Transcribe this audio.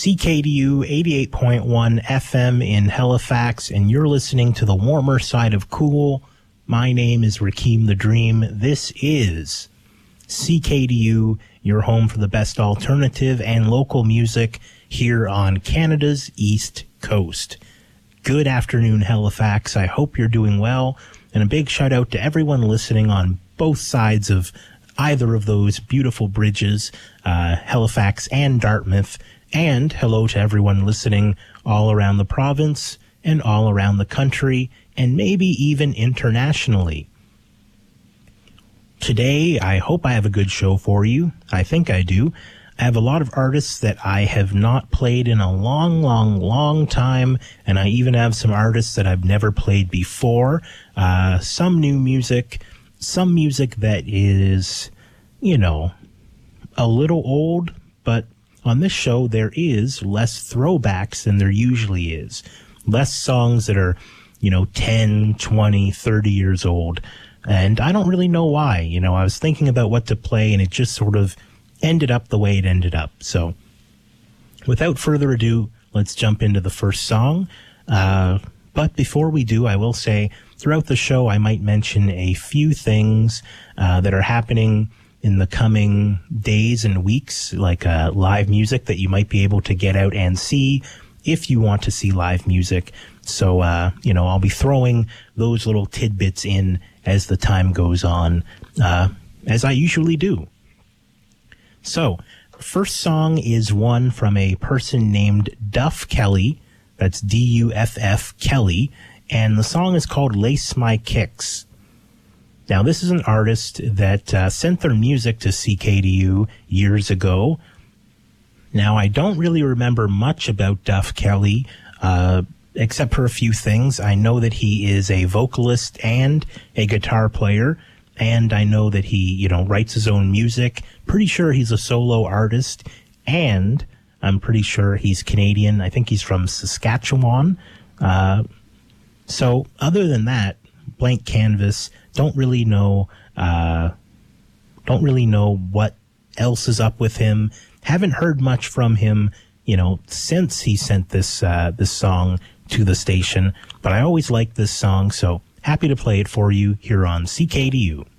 CKDU 88.1 FM in Halifax, and you're listening to the warmer side of cool. My name is Rakeem the Dream. This is CKDU, your home for the best alternative and local music here on Canada's East Coast. Good afternoon, Halifax. I hope you're doing well, and a big shout out to everyone listening on both sides of either of those beautiful bridges, Halifax and Dartmouth. And hello to everyone listening all around the province and all around the country and maybe even internationally. Today, I hope I have a good show for you. I think I do. I have a lot of artists that I have not played in a long time, and I even have some artists that I've never played before. Some new music, some music that is, a little old, but on this show, there is less throwbacks than there usually is. Less songs that are, 10, 20, 30 years old. And I don't really know why. I was thinking about what to play, and it just sort of ended up the way it ended up. So without further ado, let's jump into the first song. But before we do, I will say throughout the show, I might mention a few things that are happening in the coming days and weeks, like live music that you might be able to get out and see if you want to see live music. So, I'll be throwing those little tidbits in as the time goes on, as I usually do. So, first song is one from a person named Duff Kelly. That's D-U-F-F Kelly. And the song is called Lace My Kicks. Now, this is an artist that sent their music to CKDU years ago. Now, I don't really remember much about Duff Kelly, except for a few things. I know that he is a vocalist and a guitar player, and I know that he, writes his own music. Pretty sure he's a solo artist, and I'm pretty sure he's Canadian. I think he's from Saskatchewan. So, other than that, blank canvas. Don't really know what else is up with him. Haven't heard much from him, since he sent this song to the station. But I always liked this song, so happy to play it for you here on CKDU.